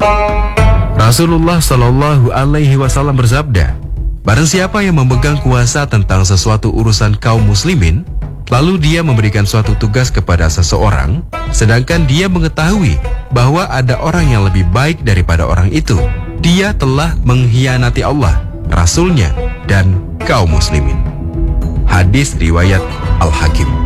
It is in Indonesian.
Rasulullah Shallallahu Alaihi Wasallam bersabda, barang siapa yang memegang kuasa tentang sesuatu urusan kaum muslimin, lalu dia memberikan suatu tugas kepada seseorang, sedangkan dia mengetahui bahwa ada orang yang lebih baik daripada orang itu, dia telah mengkhianati Allah, Rasulnya, dan kaum muslimin. Hadis riwayat Al-Hakim.